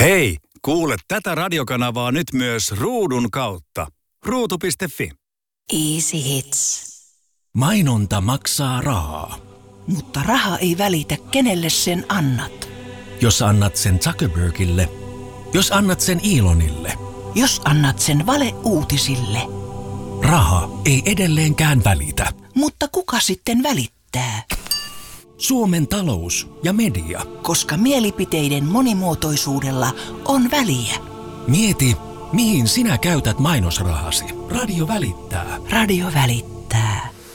Hei, kuule tätä radiokanavaa nyt myös ruudun kautta. Ruutu.fi. Easy Hits. Mainonta maksaa rahaa. Mutta raha ei välitä, kenelle sen annat. Jos annat sen Zuckerbergille, jos annat sen Elonille, Jos annat sen valeuutisille. raha ei edelleenkään välitä. Mutta kuka sitten välittää? Suomen talous ja media. Koska mielipiteiden monimuotoisuudella on väliä. Mieti, mihin sinä käytät mainosrahasi. Radio välittää. Radio välittää.